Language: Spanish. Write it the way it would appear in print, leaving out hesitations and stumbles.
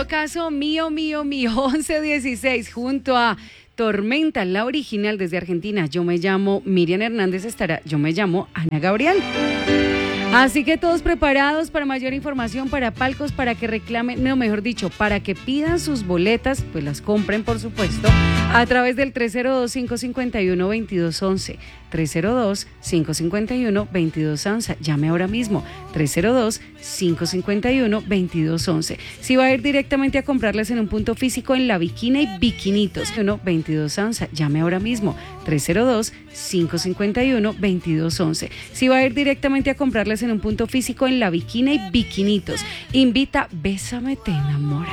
caso mío, 1116, junto a Tormenta, la original desde Argentina. Yo me llamo Miriam Hernández, yo me llamo Ana Gabriel. Así que todos preparados para mayor información, para palcos, para que reclamen, no, mejor dicho, para que pidan sus boletas, pues las compren, por supuesto, a través del 302-551-2211. 302-551-2211. Llame ahora mismo, 302-551-2211. Si va a ir directamente a comprarlas en un punto físico en La Bikina y Bikinitos, 2211. Llame ahora mismo, 302-551-2211. Si va a ir directamente a comprarlas en un punto físico en La Bikina y Bikinitos, invita, bésame, te enamora.